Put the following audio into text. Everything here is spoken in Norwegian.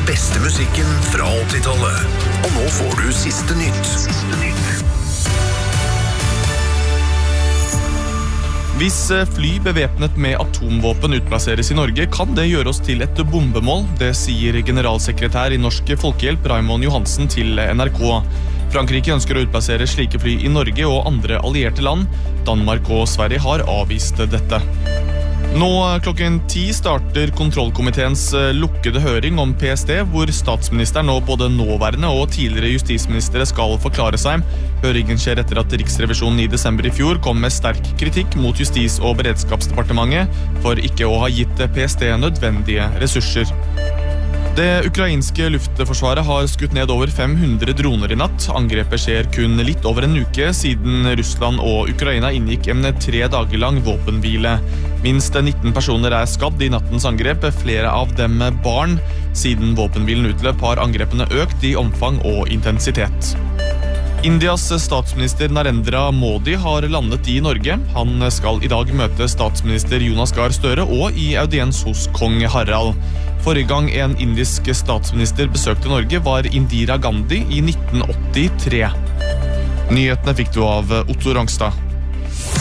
beste musikken fra 80-tallet. Og nå får du siste nytt. Hvis fly bevæpnet med atomvåpen utplasseres i Norge, kan det gjøre oss til et bombemål. Det sier generalsekretær i Norsk Folkehjelp Raymond Johansen til NRK. Frankrike ønsker å utplassere slike fly i Norge og andre allierte land. Danmark og Sverige har avvist dette. Nå klokken 10 starter kontrollkomiteens lukkede høring om PST, hvor statsministeren og både nåværende og tidligere justisministere skal forklare seg. Høringen skjer etter at Riksrevisjonen i desember i fjor kom med sterk kritikk mot Justis- og beredskapsdepartementet for ikke å ha gitt PST nødvendige ressurser. Det ukrainske luftforsvaret har skutt ned over 500 droner i natt. Angrepet skjer kun litt over en uke siden Russland og Ukraina inngikk en 3 dager lang våpenhvile. Minst 19 personer er skadd i nattens angrep, flere av dem barn. Siden våpenhvilen utløp har angrepene økt i omfang og intensitet. Indias statsminister Narendra Modi har landet i Norge. Han skal i dag møte statsminister Jonas Gahr Støre og i audiens hos kong Harald. Forrige gang en indisk statsminister besøkte Norge var Indira Gandhi i 1983. Nyhetene fikk du av Otto Rangstad.